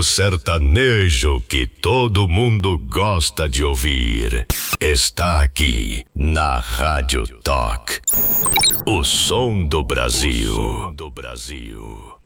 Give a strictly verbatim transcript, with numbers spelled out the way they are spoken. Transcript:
O sertanejo que todo mundo gosta de ouvir está aqui na Rádio Talk. O som do Brasil. O som do Brasil.